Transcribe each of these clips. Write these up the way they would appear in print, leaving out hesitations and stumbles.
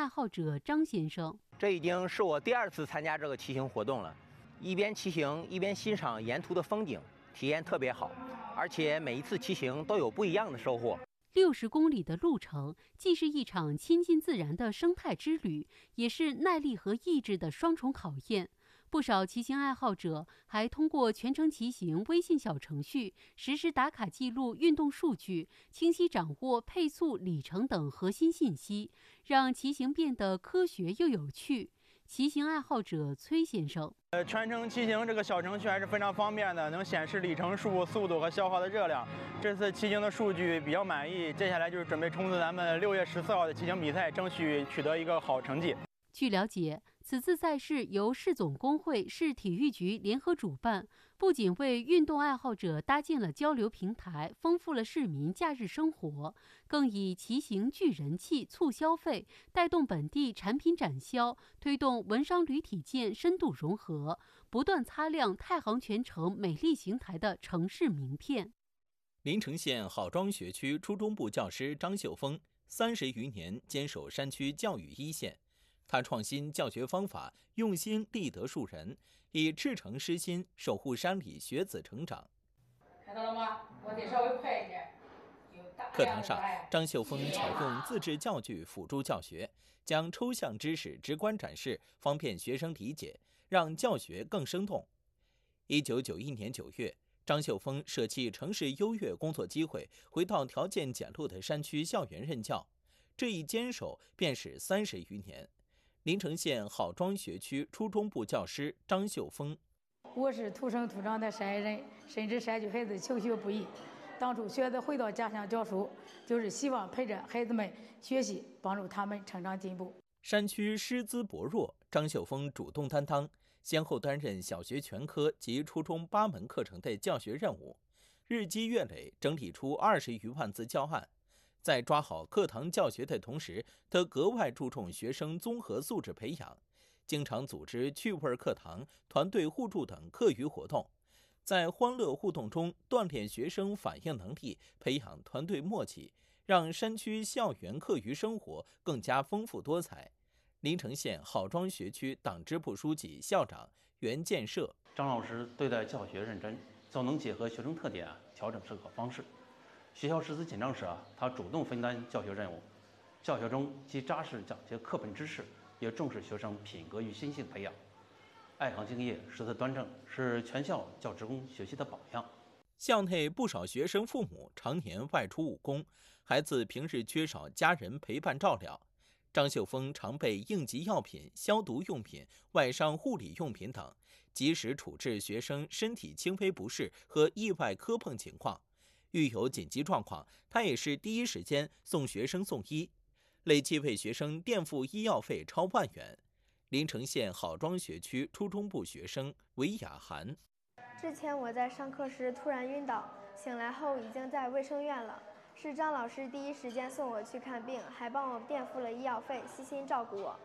爱好者张先生。 这已经是我第2次参加这个骑行活动了，一边骑行一边欣赏沿途的风景，体验特别好，而且每一次骑行都有不一样的收获。 60公里的路程，既是一场亲近自然的生态之旅，也是耐力和意志的双重考验。不少骑行爱好者还通过全程骑行微信小程序实时打卡记录运动数据，清晰掌握配速、里程等核心信息，让骑行变得科学又有趣。骑行爱好者崔先生， 全程骑行这个小程序还是非常方便的，能显示里程数、速度和消耗的热量。这次骑行的数据比较满意，接下来就是准备冲刺咱们6月14号的骑行比赛，争取取得一个好成绩。 据了解，此次赛事由市总工会、市体育局联合主办，不仅为运动爱好者搭建了交流平台，丰富了市民假日生活，更以骑行聚人气、促消费，带动本地产品展销，推动文商旅体健深度融合，不断擦亮太行全城美丽邢台的城市名片。 临城县郝庄学区初中部教师张秀峰30余年坚守山区教育一线。他创新教学方法，用心立德树人，以赤诚师心守护山里学子成长。 看到了吗？我得稍微快一点。 课堂上，张秀峰巧用自制教具辅助教学，将抽象知识直观展示，方便学生理解，让教学更生动。1991年9月，张秀峰舍弃城市优越工作机会，回到条件简陋的山区校园任教，这一坚守便是30余年。临城县郝庄学区初中部教师张秀峰， 我是土生土长的山人，深知山区孩子求学不易。当初选择回到家乡教书，就是希望陪着孩子们学习，帮助他们成长进步。 山区师资薄弱，张秀峰主动担当，先后担任小学全科及初中8门课程的教学任务，日积月累，整理出20余万字教案。在抓好课堂教学的同时，他格外注重学生综合素质培养，经常组织趣味课堂、团队互助等课余活动，在欢乐互动中锻炼学生反应能力，培养团队默契，让山区校园课余生活更加丰富多彩。临城县郝庄学区党支部书记、校长袁建设， 张老师对待教学认真，总能结合学生特点调整授课方式。学校师资紧张时他主动分担教学任务。教学中既扎实讲解课本知识，也重视学生品格与心性培养。爱岗敬业、师资端正，是全校教职工学习的榜样。 校内不少学生父母常年外出务工，孩子平日缺少家人陪伴照料。张秀峰常备应急药品、消毒用品、外伤护理用品等，及时处置学生身体轻微不适和意外磕碰情况。遇有紧急状况，他也是第一时间送学生送医，累计为学生垫付医药费超1万元。临城县郝庄学区初中部学生韦雅涵， 之前我在上课时突然晕倒，醒来后已经在卫生院了，是张老师第一时间送我去看病，还帮我垫付了医药费，悉心照顾我。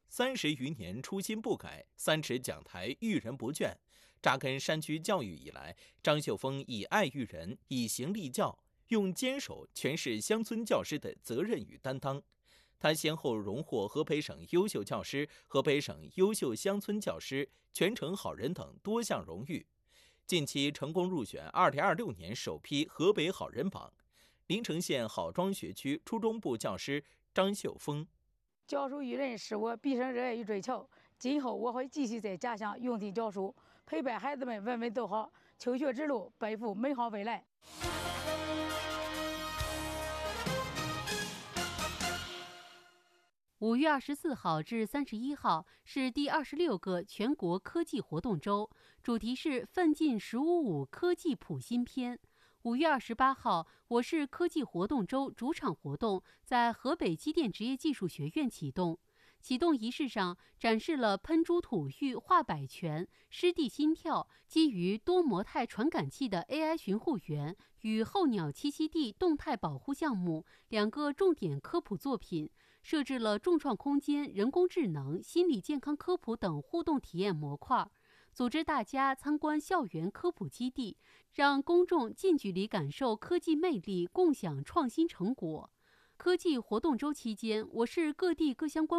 30余年初心不改，3尺讲台育人不倦。扎根山区教育以来，张秀峰以爱育人，以行立教，用坚守诠释乡村教师的责任与担当。他先后荣获河北省优秀教师、河北省优秀乡村教师、全城好人等多项荣誉。近期成功入选2026年首批河北好人榜。临城县郝庄学区初中部教师张秀峰， 教书育人是我毕生热爱与追求，今后我会继续在家乡用心教书，陪伴孩子们稳稳走好求学之路，奔赴美好未来。 5月24号至31号是第26个全国科技活动周，主题是奋进“15+5”科技谱新篇。5月28号，我市科技活动周主场活动在河北机电职业技术学院启动。启动仪式上展示了喷珠吐玉、画百泉、湿地心跳、基于多模态传感器的 AI 巡护员与候鸟栖息地动态保护项目2个重点科普作品，设置了众创空间、人工智能、心理健康科普等互动体验模块，组织大家参观校园科普基地，让公众近距离感受科技魅力，共享创新成果。科技活动周期间，我市各地各乡关